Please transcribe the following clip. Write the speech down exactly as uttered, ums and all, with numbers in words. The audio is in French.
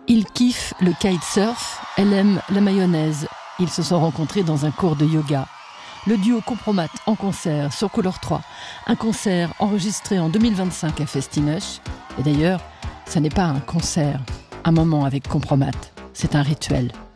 Il kiffe le kitesurf, elle aime la mayonnaise. Ils se sont rencontrés dans un cours de yoga. Le duo Compromat en concert sur Couleur trois. Un concert enregistré en deux mille vingt-cinq à Festineuch. Et d'ailleurs, ça n'est pas un concert, un moment avec Compromat. C'est un rituel.